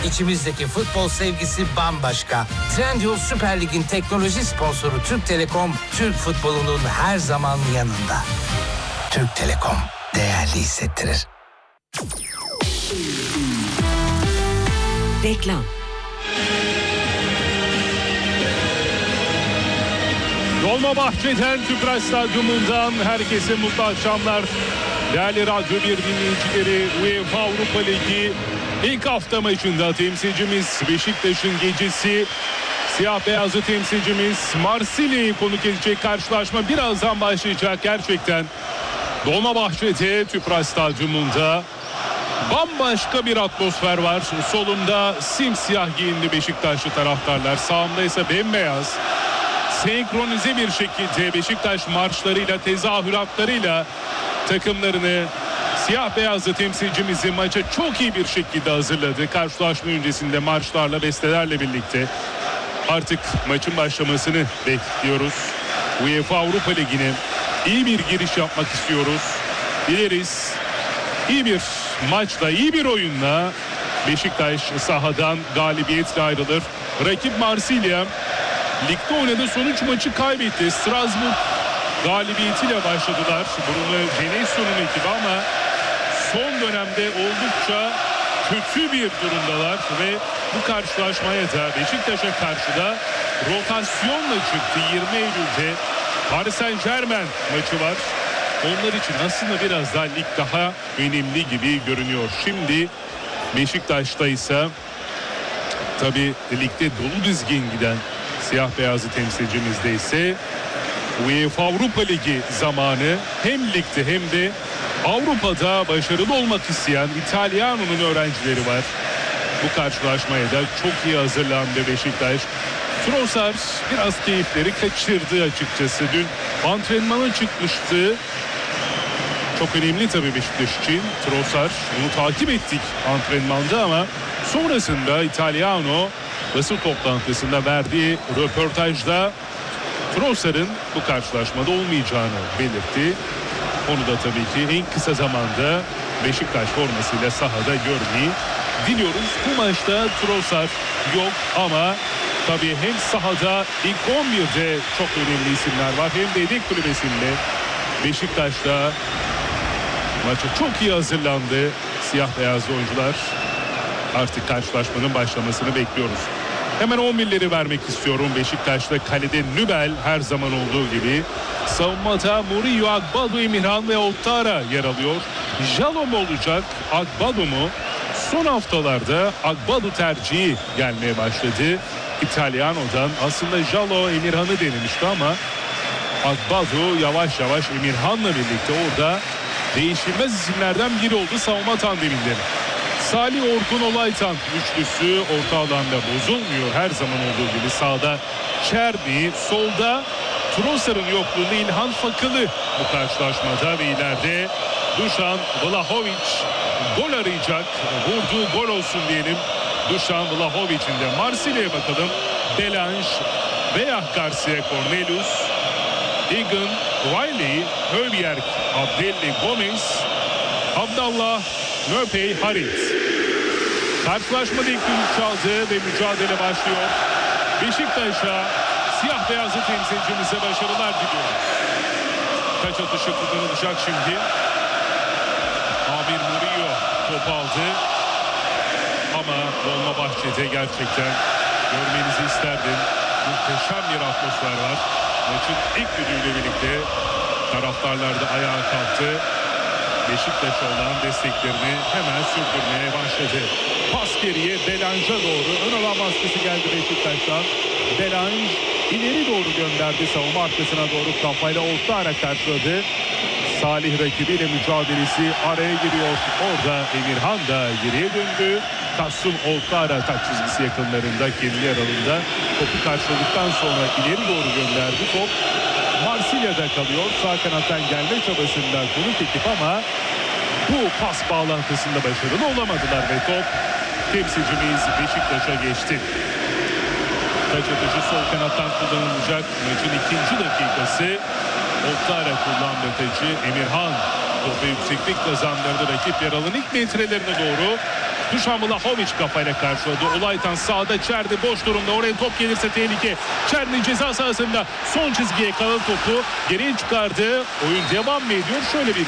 İçimizdeki futbol sevgisi bambaşka. Trendyol Süper Lig'in teknoloji sponsoru Türk Telekom, Türk futbolunun her zaman yanında. Türk Telekom değerli hissettirir. Reklam. Dolmabahçe'den Tüpraş Stadyumundan herkese mutlu akşamlar. Değerli Radyo 1 dinleyicileri, UEFA Avrupa Ligi ilk hafta maçında temsilcimiz Beşiktaş'ın gecesi, siyah beyazlı temsilcimiz Marsilya'yı konuk edecek karşılaşma birazdan başlayacak. Gerçekten Dolmabahçe'de Tüpraş Stadyumunda bambaşka bir atmosfer var. Solumda simsiyah giyindi Beşiktaşlı taraftarlar, sağımda ise bembeyaz. Senkronize bir şekilde Beşiktaş marşlarıyla, tezahüratlarıyla takımlarını, siyah beyazlı temsilcimizi maça çok iyi bir şekilde hazırladı. Karşılaşma öncesinde marşlarla, bestelerle birlikte artık maçın başlamasını bekliyoruz. UEFA Avrupa Ligi'ne iyi bir giriş yapmak istiyoruz. Dileriz iyi bir maçla, iyi bir oyunla Beşiktaş sahadan galibiyetle ayrılır. Rakip Marsilya ligde oynadığı son 3 maçı kaybetti. Strasbourg galibiyetiyle başladılar. Bruno Genesio'nun ekibi ama son dönemde oldukça kötü bir durumdalar ve bu karşılaşmaya da Beşiktaş'a karşı da rotasyonla çıktı. 20 Eylül'de Paris Saint-Germain maçı var. Onlar için aslında biraz daha lig daha önemli gibi görünüyor. Şimdi Beşiktaş'ta ise tabii ligde dolu dizgin giden siyah beyazlı temsilcimizde ise UEFA Avrupa Ligi zamanı hem ligde hem de Avrupa'da başarılı olmak isteyen İtalyano'nun öğrencileri var. Bu karşılaşmaya da çok iyi hazırlandı Beşiktaş. Trossard biraz keyifleri kaçırdı açıkçası. Dün antrenmana çıkmıştı. Çok önemli tabii Beşiktaş için Trossard. Onu takip ettik antrenmanda ama sonrasında İtalyano basın toplantısında verdiği röportajda Trossard'ın bu karşılaşmada olmayacağını belirtti. Onu da tabii ki en kısa zamanda Beşiktaş formasıyla sahada görmeyi diliyoruz. Bu maçta Trossard yok ama tabii hem sahada ilk 11'de çok önemli isimler var hem de yedek kulübesinde Beşiktaş'ta maça çok iyi hazırlandı siyah beyazlı oyuncular. Artık karşılaşmanın başlamasını bekliyoruz. Hemen 11'leri vermek istiyorum. Beşiktaş'ta kalede Nübel her zaman olduğu gibi. Savunmada Murillo, Agbadu, Emirhan ve Ouattara yer alıyor. Jallo mu olacak, Agbadu mu? Son haftalarda Agbadu tercihi gelmeye başladı. İtalyano'dan aslında Jallo Emirhan'ı denemişti ama Agbadu yavaş yavaş Emirhan'la birlikte orada değişilmez isimlerden biri oldu savunma tandeminde. Salih Orkun Olaytan üçlüsü orta alanda bozulmuyor her zaman olduğu gibi. Sağda Çerni, solda Trossard'ın yokluğunda İlhan Fakılı bu karşılaşmada ve ileride Dušan Vlahović gol arayacak. Vurduğu gol olsun diyelim Dušan Vlahović'in de. Marsilya'ya bakalım. Belange, Beyah Garcia, Cornelius, Egan, Wiley, Højbjerg, Abdelli Gomez, Abdallah, Nöpey, Harit. Karşılaşmada ilk düdük çaldı ve mücadele başlıyor. Beşiktaş'a, siyah beyazlı temsilcimize başarılar diliyoruz. Kaç atışı kullanılacak şimdi. Amir Murillo top aldı. Ama Dolmabahçe'de gerçekten görmenizi isterdim. Muhteşem bir atmosfer var. Maçın ilk düdüğüyle birlikte taraftarlar da ayağa kalktı. Beşiktaş'a olan desteklerini hemen sürdürmeye başladı. Pas geriye Belange'a doğru. Ön alan baskısı geldi Beşiktaş'tan. Belange ileri doğru gönderdi. Savunma arkasına doğru kafayla Ouattara karşıladı. Salih rakibiyle mücadelesi araya giriyor. Orada Emirhan da geriye döndü. Kasım Ouattara taç çizgisi yakınlarında kendi aralığında topu karşıladıktan sonra ileri doğru gönderdi. Top Marsilya'da kalıyor. Sağ kanattan gelme çabasında konuk ekip ama bu pas bağlantısında başarılı olamadılar ve top temsilcimiz Beşiktaş'a geçti. Taç atışı sol kanattan kullanılacak. Maçın ikinci dakikası. Ouattara kullandı taçı. Emirhan topu yükseklik kazandırdı. Rakip yer alan ilk metrelerine doğru Dušan Vlahović kafayla karşıladı. Olaytan sağda, Çerni boş durumda. Oraya top gelirse tehlike. Çerni ceza sahasında son çizgiye kalan topu geriye çıkardı. Oyun devam mı ediyor? Şöyle bir